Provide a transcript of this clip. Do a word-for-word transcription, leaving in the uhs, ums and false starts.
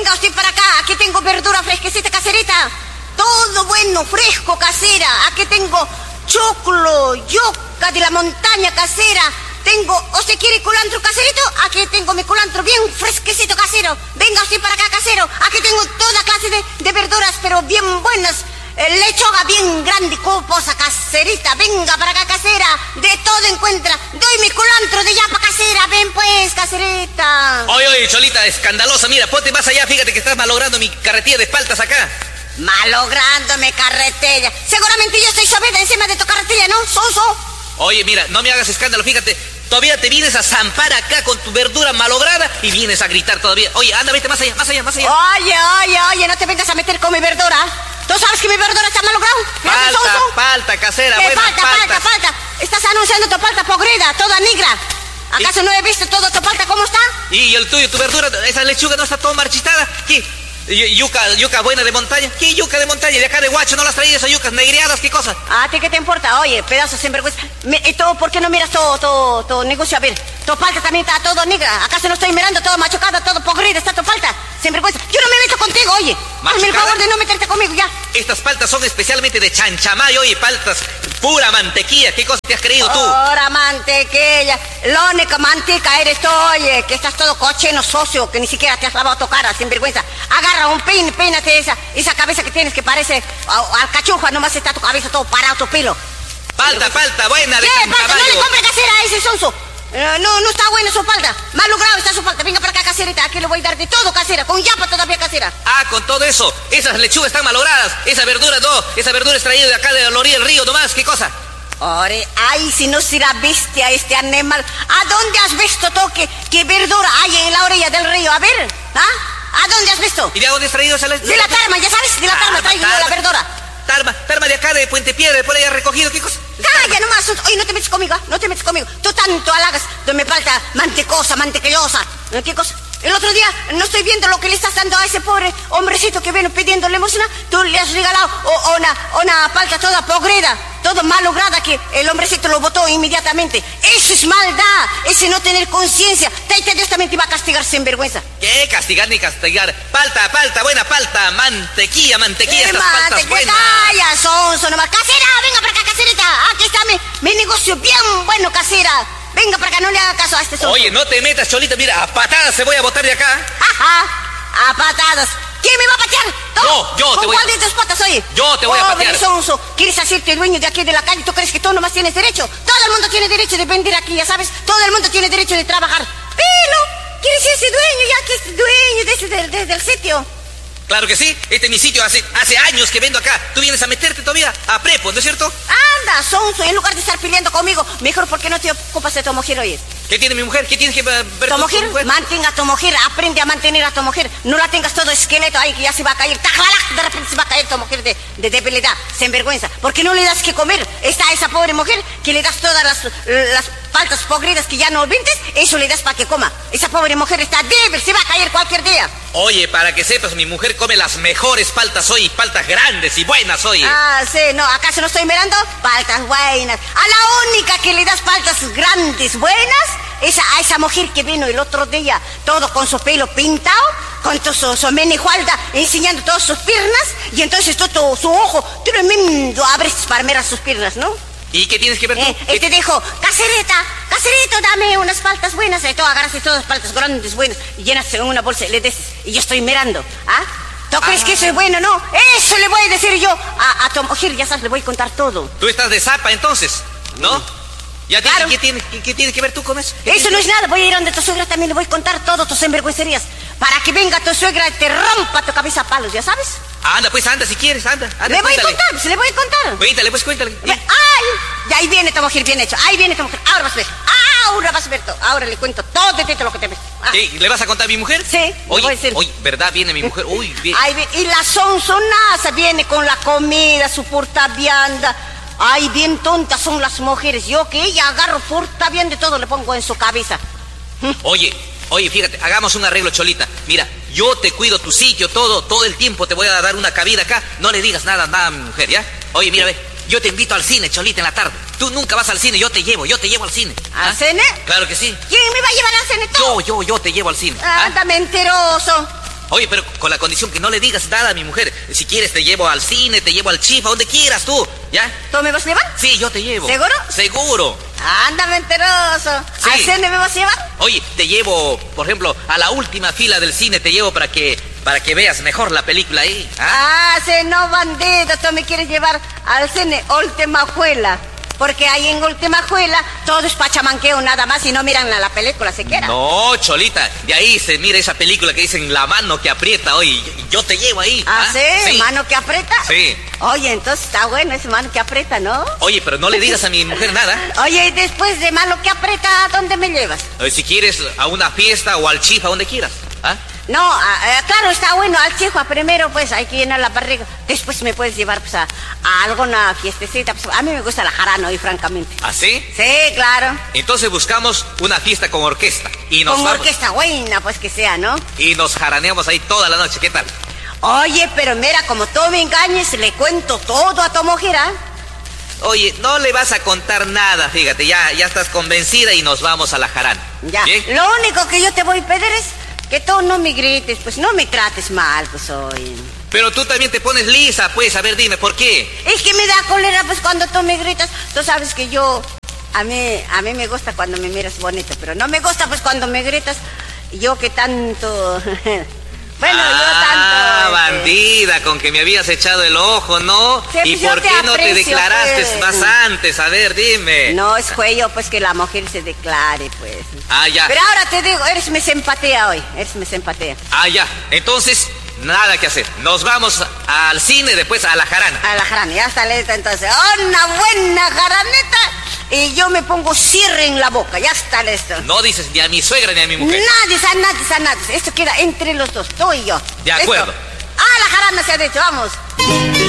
venga usted para acá. Aquí tengo verdura fresquecita caserita. Todo bueno, fresco, casera. Aquí tengo choclo, yuca de la montaña casera. Tengo, ¿usted quiere culantro caserito? Aquí tengo mi culantro bien fresquecito casero. Venga usted para acá, casero. Aquí tengo toda clase de, de verduras, pero bien buenas. Eh, lechuga bien grande, coposa caserita. Venga para acá, casera. De todo encuentra. Doy mi culantro de yapa casera. Ven pues, caserita. Oye, oye, Cholita, escandalosa. Mira, ponte más allá. Fíjate que estás malogrando mi carretilla de espaldas acá. Malográndome carretilla. Seguramente yo estoy subida encima de tu carretilla, ¿no? Sonso. Oye, mira, no me hagas escándalo, fíjate. Todavía te vienes a zampar acá con tu verdura malograda y vienes a gritar todavía. Oye, anda, vete más allá, más allá, más allá. Oye, oye, oye, no te vengas a meter con mi verdura. ¿Tú sabes que mi verdura está malograda? Falta, falta, casera, ¿Qué buena falta, falta, falta? Estás anunciando tu palta podrida, toda negra. ¿Acaso no he visto todo tu palta cómo está? Y el tuyo, tu verdura, esa lechuga no está toda marchitada. ¿Qué? Yuca, yuca buena de montaña. ¿Qué yuca de montaña? De acá de Huacho no las traías esas yucas negreadas, ¿qué cosa? ¿A ti qué te importa? Oye, pedazo sinvergüenza. ¿Y tú por qué no miras todo, todo, todo negocio? A ver, tu palta también está todo negra. ¿Acaso no estoy mirando todo machucada, todo podrida? Está tu palta sinvergüenza. Yo no me meto contigo, oye. Hazme el favor de no meterte conmigo, ya. Estas paltas son especialmente de Chanchamayo, oye, paltas pura mantequilla. ¿Qué cosa te has creído tú? Pura mantequilla. La única manteca eres tú, oye, que estás todo cochino, socio, que ni siquiera te has lavado tu cara, sinvergüenza. Agarra un peine, peínate esa, esa cabeza que tienes que parece uh, alcachufa, nomás está tu cabeza todo parado, tu pelo. Palta, palta, buena de ¿Qué Chanchamayo. palta? No le compre casera a ese sonso. Uh, no, no está buena su palta. Mal logrado está su palta. Venga para acá, caserita. Aquí le voy a dar de todo, casera. Con yapa todavía, casera. Ah, con todo eso. Esas lechugas están malogradas. Esa verdura no. Esa verdura es traída de acá de la orilla del río nomás. ¿Qué cosa? Ore, ay, si no será bestia este animal. ¿A dónde has visto tú que, que verdura hay en la orilla del río? A ver, ¿ah? ¿A dónde has visto? ¿Y de dónde has traído esa lechuga? De la tarma, ya sabes, de la tarma traigo yo la verdura. Tarma, tarma de acá de Puente Piedra, después le hayas recogido, ¿qué cosa? Calla nomás, oye, no te metes conmigo, no te metes conmigo. Tú tanto halagas de me falta mantecosa, mantequillosa. ¿Qué cosa? El otro día no estoy viendo lo que le estás dando a ese pobre hombrecito que viene pidiendo limosna. Tú le has regalado o, una, una palta toda podrida, toda malograda, que el hombrecito lo botó inmediatamente. Eso es maldad, ese no tener conciencia. Taita Dios también te va a castigar sin vergüenza. ¿Qué? Castigar ni castigar. Palta, palta, buena palta, mantequilla, mantequilla, eh, estas paltas buenas. Calla, sonso nomás. Casera, venga para acá, caserita. Aquí está mi, mi negocio bien bueno, casera. Venga para acá, no le haga caso a este sonso. Oye, no te metas, Cholita, mira, a patadas se voy a botar de acá. Ajá, a patadas. ¿Quién me va a patear? ¿Tú? No, yo te voy a... ¿Con cuál de tus patas, oye? Yo te voy a patear. Pobre sonso, ¿quieres hacerte dueño de aquí de la calle? ¿Tú crees que tú nomás tienes derecho? Todo el mundo tiene derecho de vender aquí, ya sabes. Todo el mundo tiene derecho de trabajar. Pero, ¿quieres ser dueño ya que es dueño de ese, de, de, del sitio? Claro que sí, este es mi sitio, hace, hace años que vendo acá. Tú vienes a meterte todavía a prepo, ¿no es cierto? Anda, sonso, en lugar de estar peleando conmigo, mejor porque no te ocupas de tu mujer, oye. ¿Qué tiene mi mujer? ¿Qué tienes que ver tu, tu mujer? mujer? Mantenga a tu mujer, aprende a mantener a tu mujer. No la tengas todo esqueleto ahí que ya se va a caer. ¡Tajalac! De repente se va a caer tu mujer de, de debilidad, sin vergüenza. Porque no le das que comer. Está esa pobre mujer que le das todas las, las faltas podridas que ya no olvides, eso le das para que coma. Esa pobre mujer está débil, se va a caer cualquier día. Oye, para que sepas, mi mujer come las mejores paltas hoy, paltas grandes y buenas hoy. Ah, sí, no, ¿acaso no estoy mirando? Paltas buenas. A la única que le das paltas grandes, buenas, esa, a esa mujer que vino el otro día, todo con su pelo pintado, con tu, su, su menijualda, enseñando todas sus piernas, y entonces todo su ojo tremendo abres para mirar sus piernas, ¿no? ¿Y qué tienes que ver tú? Eh, él te dijo, caserita, caserito, dame unas paltas buenas. Y tú agarraste todas las paltas grandes, buenas, y llenas en una bolsa y le des. Y yo estoy mirando, ¿ah? ¿Tú crees ah. que eso es bueno, no? Eso le voy a decir yo a, a tu mujer, ya sabes, le voy a contar todo. Tú estás de zapa, entonces, ¿no? Sí. ¿Ya claro. ¿qué, tiene, qué, ¿Qué tienes que ver tú con eso? Eso no es nada, voy a ir donde tu suegra también, le voy a contar todo, tus envergüencerías. Para que venga tu suegra y te rompa tu cabeza a palos, ¿ya sabes? Anda, pues anda, si quieres, anda. anda le voy cuéntale. a contar, pues le voy a contar. Cuéntale, pues cuéntale. ¡Ay! Y ahí viene tu mujer bien hecho, ahí viene tu mujer, ahora vas a ver. Ahora vas a ver todo, ahora le cuento todo de ti lo que te ves. Ah. ¿Qué? ¿Le vas a contar a mi mujer? Sí, oye, le voy a decir. Oye, ¿verdad? Viene mi mujer, uy, bien. Ahí viene, y la sonsonaza viene con la comida, su portavianda. Ay, bien tontas son las mujeres. Yo que ella agarro portavianda y todo le pongo en su cabeza. Oye, oye, fíjate, hagamos un arreglo, Cholita. Mira, yo te cuido tu sitio, todo, todo el tiempo te voy a dar una cabida acá. No le digas nada, nada a mi mujer, ¿ya? Oye, mira, ve, yo te invito al cine, Cholita, en la tarde. Tú nunca vas al cine, yo te llevo, yo te llevo al cine. ¿Al cine? Claro que sí. ¿Quién me va a llevar al cine? ¿Tú? Yo, yo, yo te llevo al cine. Anda, ¿Ah? mentiroso. Oye, pero con la condición que no le digas nada a mi mujer. Si quieres te llevo al cine, te llevo al chifa, donde quieras tú, ¿ya? ¿Tú me vas a llevar? Sí, yo te llevo. ¿Seguro? Seguro. Anda, mentiroso. Sí. ¿Al cine me vas a llevar? Oye, te llevo, por ejemplo, a la última fila del cine, te llevo para que, para que veas mejor la película ahí. Ah, ah sí, no, bandido, tú me quieres llevar al cine Última Juela. Porque ahí en Última Juela todo es pachamanqueo nada más y no miran la, la película siquiera. No, Cholita, de ahí se mira esa película que dicen La mano que aprieta. Oye, yo te llevo ahí. ¿Ah, ¿ah? sí? sí? ¿Mano que aprieta? Sí. Oye, entonces está bueno ese mano que aprieta, ¿no? Oye, pero no le digas a mi mujer nada. Oye, y después de mano que aprieta, ¿a dónde me llevas? Oye, si quieres a una fiesta o al chifa, donde quieras. ¿Ah? No, a, a, claro, está bueno, al chifa primero, pues hay que llenar la barriga. Después me puedes llevar pues a, a alguna fiestecita. Pues, a mí me gusta la jarana hoy, francamente. ¿Ah, sí? Sí, claro. Entonces buscamos una fiesta con orquesta. Y nos Con vamos, orquesta buena, pues que sea, ¿no? y nos jaraneamos ahí toda la noche. ¿Qué tal? Oye, pero mira, como tú me engañes, le cuento todo a tu mujer, ¿ah? Oye, no le vas a contar nada, fíjate, ya, ya estás convencida y nos vamos a la jarana. Ya. ¿Bien? Lo único que yo te voy a pedir es que tú no me grites, pues no me trates mal, pues hoy. Pero tú también te pones lisa, pues, a ver, dime, ¿por qué? Es que me da cólera, pues, cuando tú me gritas. Tú sabes que yo, a mí, a mí me gusta cuando me miras bonito, pero no me gusta, pues, cuando me gritas. Yo que tanto... Bueno, ah, yo tanto... Ah, este... bandida, con que me habías echado el ojo, ¿no? Sí, ¿Y pues por qué qué no te aprecio, declaraste pues. más antes? A ver, dime. No, es cuello, pues, que la mujer se declare, pues. Ah, ya. Pero ahora te digo, eres mi simpatia hoy, eres mi simpatia. Ah, ya. Entonces, nada que hacer. Nos vamos al cine, después a la jarana. A la jarana, ya está lista entonces. Una buena jaraneta y yo me pongo cierre en la boca, ya está listo. No dices ni a mi suegra ni a mi mujer. Nadie, sa- nadie, sa- nadie. Esto queda entre los dos, tú y yo. De ¿Listo? acuerdo. Ah, la jarana se ha dicho, vamos.